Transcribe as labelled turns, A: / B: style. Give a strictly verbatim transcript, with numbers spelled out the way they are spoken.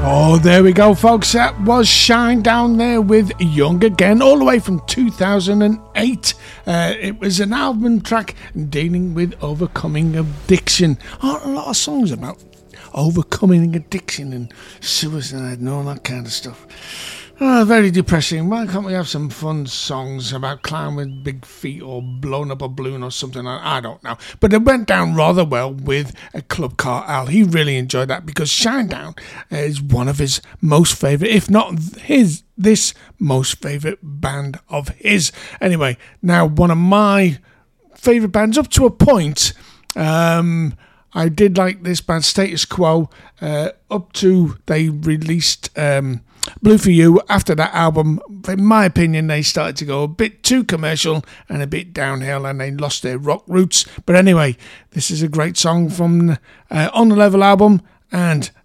A: Oh, there we go, folks. That was Shinedown there with Young Again, all the way from two thousand eight. Uh, it was an album track dealing with overcoming addiction. Aren't a lot of songs about overcoming addiction and suicide and all that kind of stuff? Oh, very depressing. Why can't we have some fun songs about clown with big feet or blown up a balloon or something? I don't know. But it went down rather well with a Club Car Al. He really enjoyed that because Shinedown is one of his most favourite, if not his, this most favourite band of his. Anyway, now one of my favourite bands up to a point. Um... I did like this band, Status Quo, uh, up to they released um, Blue For You. After that album, in my opinion, they started to go a bit too commercial and a bit downhill, and they lost their rock roots. But anyway, this is a great song from uh, On The Level album, and